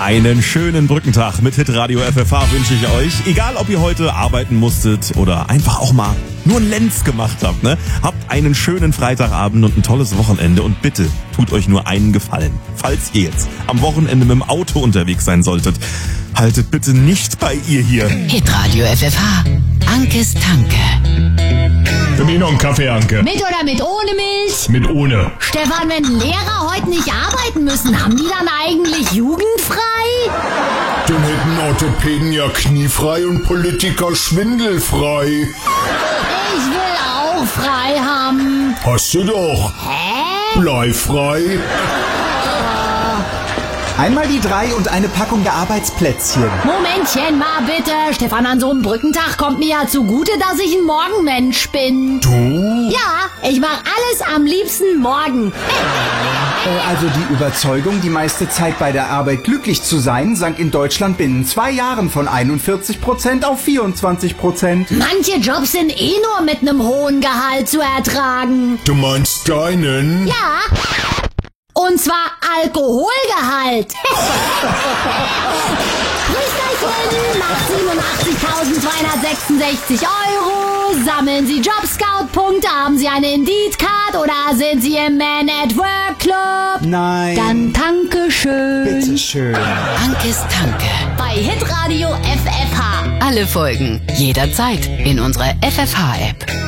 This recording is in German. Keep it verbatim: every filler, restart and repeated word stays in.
Einen schönen Brückentag mit Hitradio F F H wünsche ich euch. Egal, ob ihr heute arbeiten musstet oder einfach auch mal nur einen Lenz gemacht habt, ne? Habt einen schönen Freitagabend und ein tolles Wochenende und bitte tut euch nur einen Gefallen. Falls ihr jetzt am Wochenende mit dem Auto unterwegs sein solltet, haltet bitte nicht bei ihr hier. Hitradio F F H. Ankes Tanke. Für mich noch einen Kaffee, Anke. Mit oder mit ohne Milch? Mit ohne. Stefan, wenn Lehrer heute nicht arbeiten müssen, haben die dann eigentlich jugendfrei? Dann hätten Orthopäden ja kniefrei und Politiker schwindelfrei. Ich will auch frei haben. Hast du doch. Hä? Bleifrei. Einmal die drei und eine Packung der Arbeitsplätzchen. Momentchen mal bitte. Stefan, an so einem Brückentag kommt mir ja zugute, dass ich ein Morgenmensch bin. Du? Ja, ich mach alles am liebsten morgen. Äh, also die Überzeugung, die meiste Zeit bei der Arbeit glücklich zu sein, sank in Deutschland binnen zwei Jahren von einundvierzig Prozent auf vierundzwanzig Prozent. Manche Jobs sind eh nur mit einem hohen Gehalt zu ertragen. Du meinst deinen? Ja. Und zwar Alkoholgehalt. Prüsterchen macht siebenundachtzigtausendzweihundertsechsundsechzig Euro. Sammeln Sie Jobscout-Punkte? Haben Sie eine Indeed-Card oder sind Sie im Man at Work Club? Nein. Dann danke schön. Bitte schön. Ankes Tanke. Bei Hitradio F F H. Alle Folgen jederzeit in unserer F F H-App.